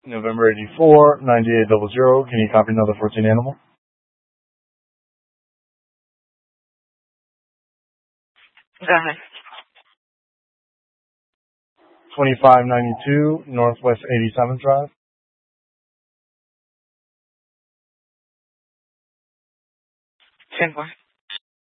November 84, 9800. Can you copy another 14 animal? Go ahead. 2592 Northwest 87th Drive. 10-4.